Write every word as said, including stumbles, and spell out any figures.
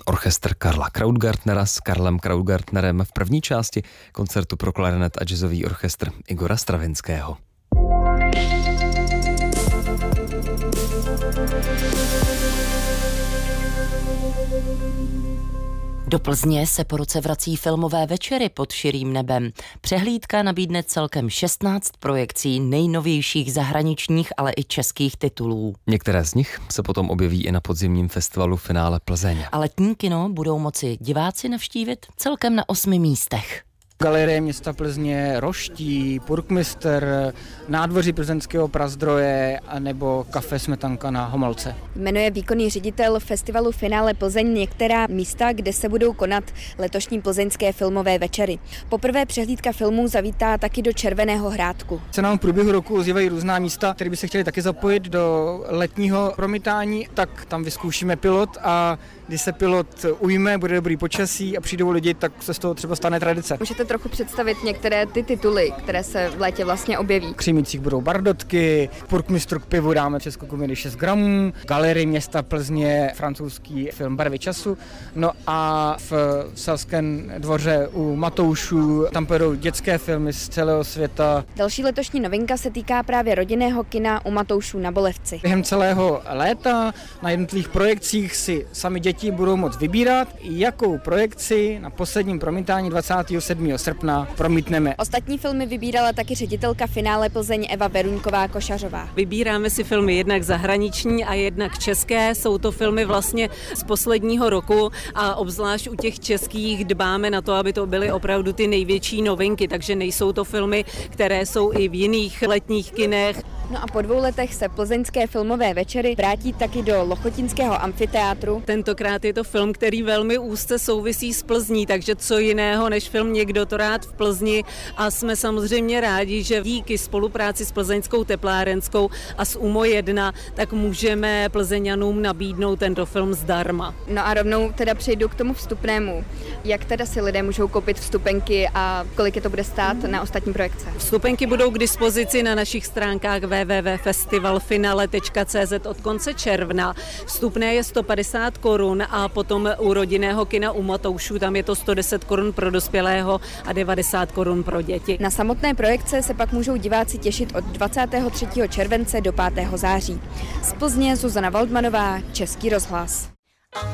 Orchestr Karla Krautgartnera s Karlem Krautgartnerem v první části koncertu pro klarinet a jazzový orchestr Igora Stravinského. Do Plzně se po roce vrací filmové večery pod širým nebem. Přehlídka nabídne celkem šestnáct projekcí nejnovějších zahraničních, ale i českých titulů. Některé z nich se potom objeví i na podzimním festivalu Finále Plzeň. A letní kino budou moci diváci navštívit celkem na osmi místech. Galerie města Plzně, Roští, Purkmister, nádvoří plzeňského Prazdroje nebo kafe Smetanka na Homolce. Jmenuje výkonný ředitel festivalu Finále Plzeň některá místa, kde se budou konat letošní plzeňské filmové večery. Poprvé přehlídka filmů zavítá taky do Červeného Hrádku. Se nám v průběhu roku ozývají různá místa, které by se chtěli taky zapojit do letního promítání, tak tam vyzkoušíme pilot a když se pilot ujme, bude dobrý počasí a přijdou lidi, tak se z toho třeba stane tradice. Můžete trochu představit některé ty tituly, které se v létě vlastně objeví? V Křímících budou Bardotky, Purkmistru k pivu dáme českou komedii šest gramů, Galerii města Plzně francouzský film Barvy času, no a v Selském dvoře u Matoušů tam pojedou dětské filmy z celého světa. Další letošní novinka se týká právě rodinného kina u Matoušů na Bolevci. Během celého léta na jednotlivých projekcích si sami děti budou moct vybírat, jakou projekci na posledním promítání dvacátého sedmého srpna promítneme. Ostatní filmy vybírala taky ředitelka Finále Plzeň Eva Veruňková Košařová. Vybíráme si filmy jednak zahraniční a jednak české. Jsou to filmy vlastně z posledního roku a obzvlášť u těch českých dbáme na to, aby to byly opravdu ty největší novinky, takže nejsou to filmy, které jsou i v jiných letních kinech. No a po dvou letech se plzeňské filmové večery vrátí taky do Lochotinského amfiteátru. Tentokrát je to film, který velmi úzce souvisí s Plzní, takže co jiného než film Někdo to rád v Plzni, a jsme samozřejmě rádi, že díky spolupráci s Plzeňskou teplárenskou a s UMO jedna, tak můžeme Plzeňanům nabídnout tento film zdarma. No a rovnou teda přejdu k tomu vstupnému. Jak teda si lidé můžou koupit vstupenky a kolik je to bude stát na ostatní projekce? Vstupenky budou k dispozici na našich stránkách w w w tečka festivalfinale tečka c z od konce června. Vstupné je sto padesát korun a potom u rodinného kina u Matoušů tam je to sto deset korun pro dospělého a devadesát korun pro děti. Na samotné projekce se pak můžou diváci těšit od dvacátého třetího července do pátého září. Z Plzně Zuzana Waldmanová, Český rozhlas.